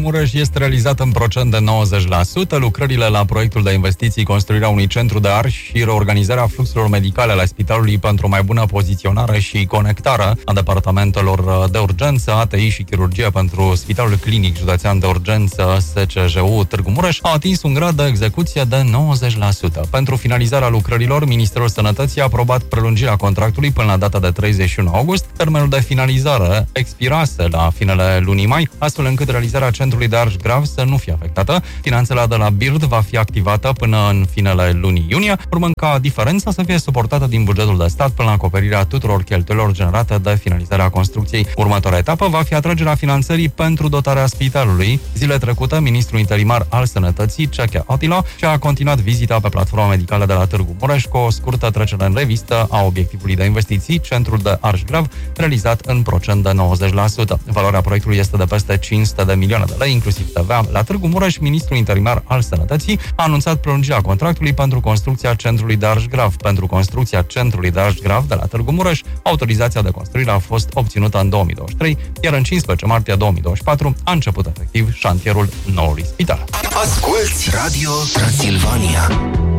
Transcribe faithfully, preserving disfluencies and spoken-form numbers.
Mureș este realizat în procent de nouăzeci la sută. Lucrările la proiectul de investiții, construirea unui centru de arși și reorganizarea fluxurilor medicale ale spitalului pentru o mai bună poziționare și conectare a departamentelor de urgență, A T I și chirurgie pentru Spitalul Clinic Județean de Urgență S C J U Târgu Mureș a atins un grad de execuție de nouăzeci la sută. Pentru finalizarea lucrărilor, Ministerul Sănătății a aprobat prelungirea contractului până la data de treizeci și unu august. Termenul de finalizare expirase la finele lunii mai, astfel încât realizarea centrului de arși grav să nu fie afectată. Finanțarea de la B I R D va fi activată până în finele lunii iunie, urmând ca diferența să fie suportată din bugetul de stat până la acoperirea tuturor cheltuielor generate de finalizarea construcției. Următoarea etapă va fi atragerea finanțării pentru dotarea spitalului. Zile trecute, ministrul interimar al Sănătății, Ceche Attila, și-a continuat vizita pe platforma medicală de la Târgu Mureș cu o scurtă trecere în revistă a obiectivului de investiții, centrul de arși grav, realizat în procent de nouăzeci la sută. Valoarea proiectului este de peste cinci sute de milioane de lei, inclusiv T V A. La Târgu Mureș, ministrul interimar al Sănătății a anunțat prelungirea contractului pentru construcția centrului de arși grav. Pentru construcția centrului de arși grav de la Târgu Mureș, autorizația de construire a fost obținută în două mii douăzeci și trei, iar în cincisprezece martie două mii douăzeci și patru a început efectiv șantierul noului spital. Asculți Radio Transilvania.